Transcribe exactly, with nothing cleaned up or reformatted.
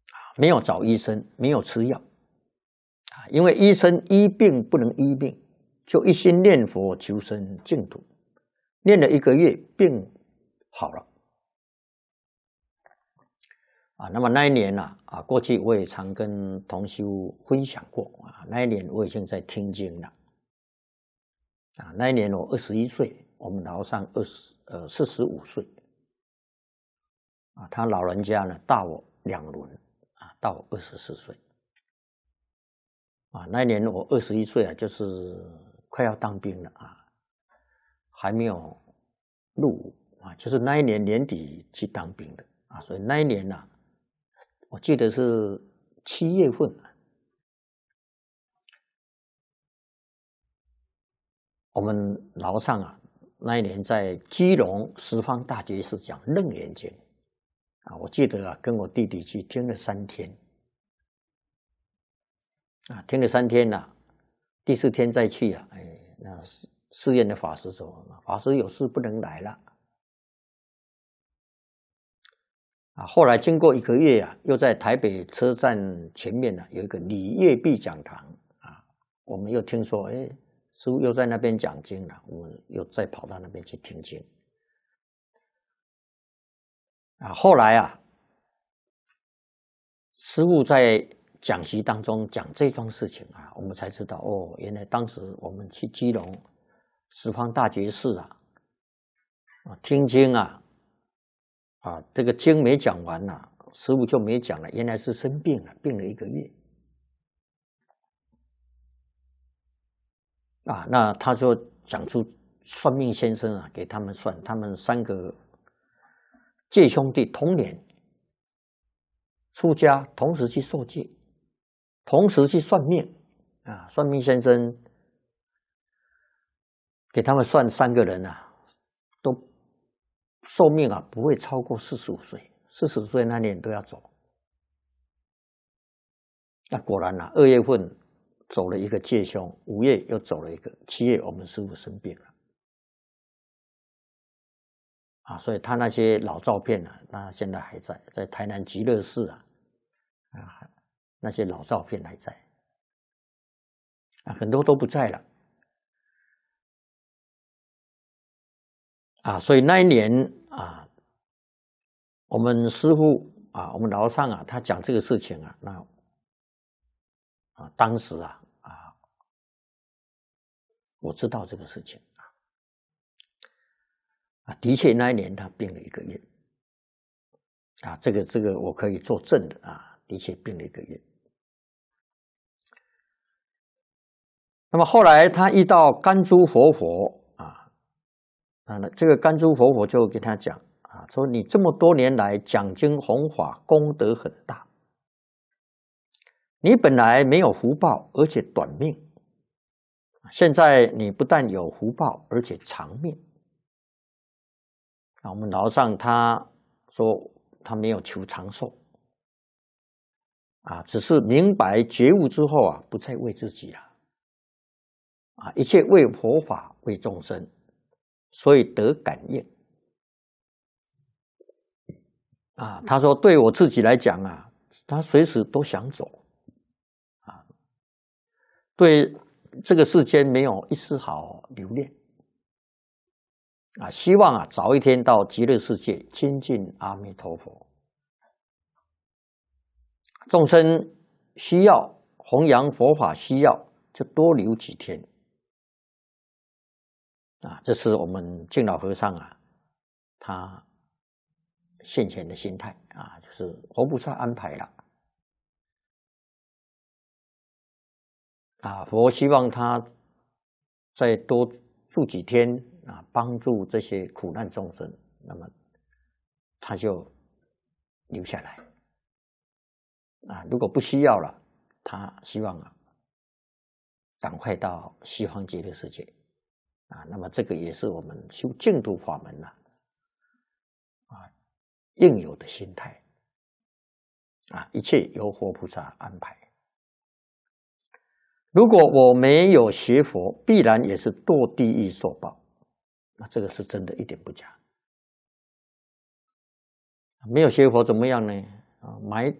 没有找医生，没有吃药，啊，因为医生医病不能医命，就一心念佛求生净土，念了一个月，病好了。啊，那么那一年呢、啊，啊，过去我也常跟同修分享过啊，那一年我已经在听经了，啊，那一年我二十一岁，我们老上二十呃四十五岁，啊，他老人家呢大我两轮，啊，大我二十四岁，啊，那一年我二十一岁啊，就是快要当兵了啊，还没有入伍啊，就是那一年年底去当兵的啊，所以那一年呢、啊。我记得是七月份，我们老上啊，那一年在基隆十方大觉寺讲《楞严经》啊，我记得啊，跟我弟弟去听了三天，啊，听了三天呐、啊，第四天再去啊，哎，那寺院的法师说，法师有事不能来了。啊，后来经过一个月啊，又在台北车站前面呢、啊、有一个李业碧讲堂啊，我们又听说，哎，师父又在那边讲经了，我们又再跑到那边去听经。啊，后来啊，师父在讲习当中讲这桩事情啊，我们才知道哦，原来当时我们去基隆十方大觉寺啊，啊听经啊。啊，这个经没讲完呐、啊，师父就没讲了。原来是生病了，病了一个月。啊，那他就讲出算命先生啊，给他们算，他们三个戒兄弟同年出家，同时去受戒，同时去算命啊。算命先生给他们算三个人啊，都寿命啊不会超过四十五岁。四十岁那年都要走，那果然啊，二月份走了一个戒兄，五月又走了一个，七月我们师父生病了，啊，所以他那些老照片呢、啊，那现在还在，在台南极乐寺啊，啊，那些老照片还在，啊，很多都不在了，啊，所以那一年啊，我们师父啊，我们老上啊，他讲这个事情啊，那啊，当时啊啊，我知道这个事情啊，啊，的确那一年他病了一个月，啊，这个这个我可以作证的啊，的确病了一个月。那么后来他遇到甘珠活佛啊，啊，这个甘珠活佛就给他讲。啊，说你这么多年来讲经弘法功德很大，你本来没有福报，而且短命，现在你不但有福报，而且长命。啊，我们老上他说他没有求长寿，啊，只是明白觉悟之后啊，不再为自己了，啊，一切为佛法为众生，所以得感应。啊，他说：“对我自己来讲啊，他随时都想走，啊，对这个世间没有一丝毫留恋，啊，希望啊早一天到极乐世界亲近阿弥陀佛。众生需要弘扬佛法，需要就多留几天。啊，这是我们净老和尚啊，他。”现前的心态啊，就是佛菩萨安排了啊，佛希望他再多住几天啊，帮助这些苦难众生，那么他就留下来啊。如果不需要了，他希望啊，赶快到西方极乐世界啊。那么这个也是我们修净土法门呐啊。应有的心态啊，一切由佛菩萨安排。如果我没有学佛，必然也是堕地狱受报，那这个是真的，一点不假。没有学佛怎么样呢？啊，埋